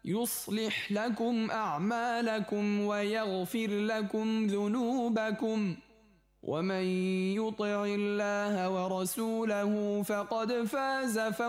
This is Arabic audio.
يصلح لكم أعمالكم ويغفر لكم ذنوبكم ومن يطع الله ورسوله فقد فاز